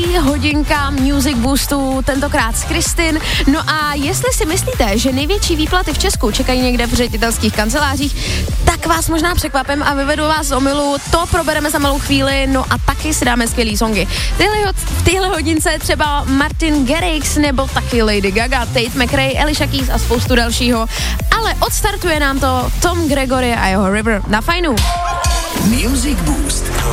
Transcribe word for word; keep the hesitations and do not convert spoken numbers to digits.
Další hodinka Music Boostu, tentokrát s Kristin. No a jestli si myslíte, že největší výplaty v Česku čekají někde v ředitelských kancelářích, tak vás možná překvapím a vyvedu vás z omylu. To probereme za malou chvíli, no a taky si dáme skvělý songy. Tyhle, v téhle hodince třeba Martin Garrix nebo taky Lady Gaga, Tate McRae, Alicia Keys a spoustu dalšího. Ale odstartuje nám to Tom Gregory a jeho River na Fajnu. Music Boost.